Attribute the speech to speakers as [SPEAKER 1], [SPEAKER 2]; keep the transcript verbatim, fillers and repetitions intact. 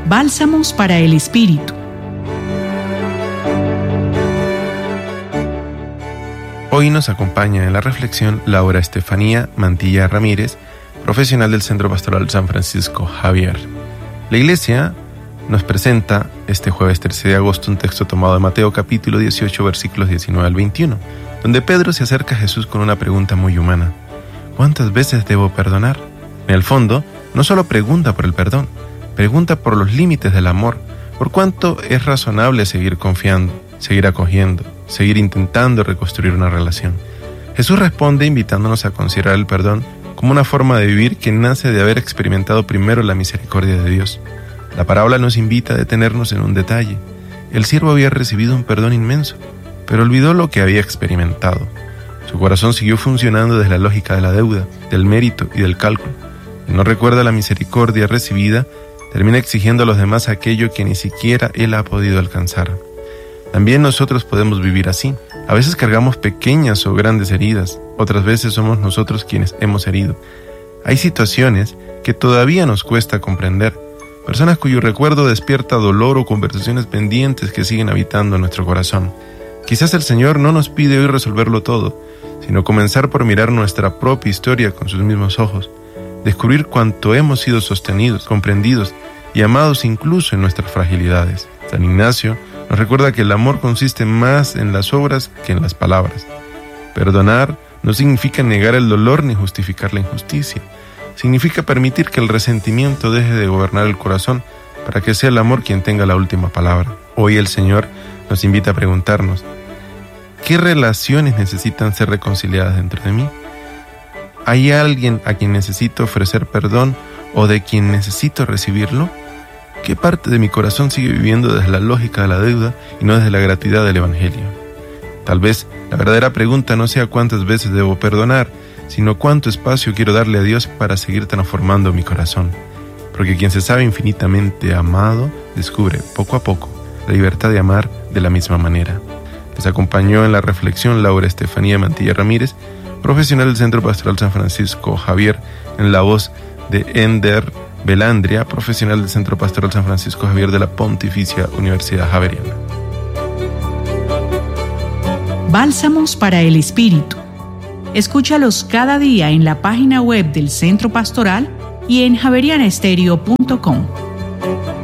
[SPEAKER 1] Bálsamos para el Espíritu.
[SPEAKER 2] Hoy nos acompaña en la reflexión Laura Estefanía Mantilla Ramírez, profesional del Centro Pastoral San Francisco Javier. La Iglesia nos presenta este jueves trece de agosto un texto tomado de Mateo capítulo dieciocho versículos diecinueve al veintiuno, donde Pedro se acerca a Jesús con una pregunta muy humana: ¿cuántas veces debo perdonar? En el fondo, no solo pregunta por el perdón, pregunta por los límites del amor, por cuánto es razonable seguir confiando, seguir acogiendo, seguir intentando reconstruir una relación. Jesús responde invitándonos a considerar el perdón como una forma de vivir que nace de haber experimentado primero la misericordia de Dios. La parábola nos invita a detenernos en un detalle. El siervo había recibido un perdón inmenso, pero olvidó lo que había experimentado. Su corazón siguió funcionando desde la lógica de la deuda, del mérito y del cálculo. Y no recuerda la misericordia recibida, termina exigiendo a los demás aquello que ni siquiera él ha podido alcanzar. También nosotros podemos vivir así. A veces cargamos pequeñas o grandes heridas, otras veces somos nosotros quienes hemos herido. Hay situaciones que todavía nos cuesta comprender, personas cuyo recuerdo despierta dolor o conversaciones pendientes que siguen habitando en nuestro corazón. Quizás el Señor no nos pide hoy resolverlo todo, sino comenzar por mirar nuestra propia historia con sus mismos ojos, descubrir cuánto hemos sido sostenidos, comprendidos y amados incluso en nuestras fragilidades. San Ignacio nos recuerda que el amor consiste más en las obras que en las palabras. Perdonar no significa negar el dolor ni justificar la injusticia. Significa permitir que el resentimiento deje de gobernar el corazón para que sea el amor quien tenga la última palabra. Hoy el Señor nos invita a preguntarnos: ¿qué relaciones necesitan ser reconciliadas dentro de mí? ¿Hay alguien a quien necesito ofrecer perdón o de quien necesito recibirlo? ¿Qué parte de mi corazón sigue viviendo desde la lógica de la deuda y no desde la gratuidad del Evangelio? Tal vez la verdadera pregunta no sea cuántas veces debo perdonar, sino cuánto espacio quiero darle a Dios para seguir transformando mi corazón. Porque quien se sabe infinitamente amado, descubre poco a poco la libertad de amar de la misma manera. Les acompañó en la reflexión Laura Estefanía Mantilla Ramírez, profesional del Centro Pastoral San Francisco Javier, en la voz de Ender Belandria, profesional del Centro Pastoral San Francisco Javier de la Pontificia Universidad Javeriana.
[SPEAKER 1] Bálsamos para el Espíritu. Escúchalos cada día en la página web del Centro Pastoral y en javeriana estéreo punto com.